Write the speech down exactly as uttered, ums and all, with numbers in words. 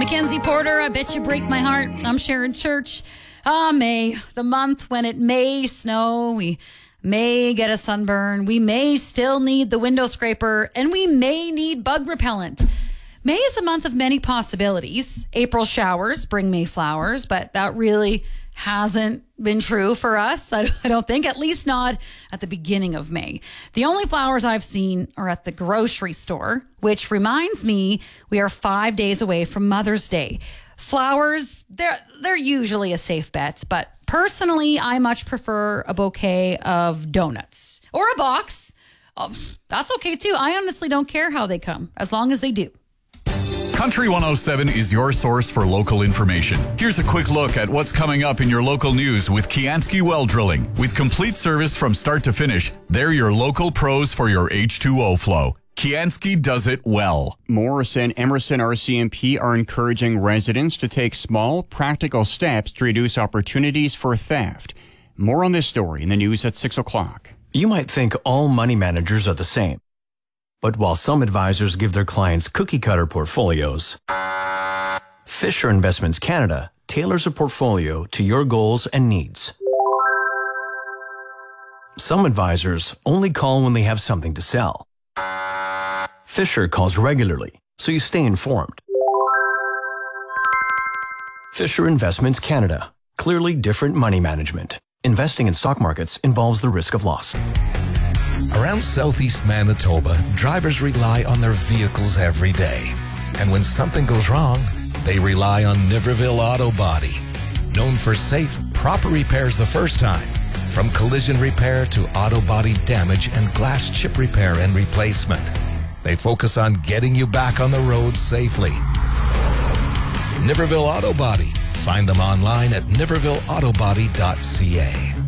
Mackenzie Porter, I bet you break my heart. I'm Sharon Church. Ah, May, the month when it may snow. We may get a sunburn. We may still need the window scraper, and we may need bug repellent. May is a month of many possibilities. April showers bring May flowers, but that really hasn't been true for us. I don't think, at least not at the beginning of May. The only flowers I've seen are at the grocery store, which reminds me we are five days away from Mother's Day. Flowers, they're, they're usually a safe bet, but personally, I much prefer a bouquet of donuts or a box. Of, that's okay too. I honestly don't care how they come, as long as they do. Country one oh seven is your source for local information. Here's a quick look at what's coming up in your local news with Kianski Well Drilling. With complete service from start to finish, they're your local pros for your H two O flow. Kianski does it well. Morris and Emerson R C M P are encouraging residents to take small, practical steps to reduce opportunities for theft. More on this story in the news at six o'clock. You might think all money managers are the same. But while some advisors give their clients cookie-cutter portfolios, Fisher Investments Canada tailors a portfolio to your goals and needs. Some advisors only call when they have something to sell. Fisher calls regularly, so you stay informed. Fisher Investments Canada. Clearly different money management. Investing in stock markets involves the risk of loss. Around southeast Manitoba, drivers rely on their vehicles every day. And when something goes wrong, they rely on Niverville Auto Body. Known for safe, proper repairs the first time. From collision repair to auto body damage and glass chip repair and replacement. They focus on getting you back on the road safely. Niverville Auto Body. Find them online at niverville auto body dot c a.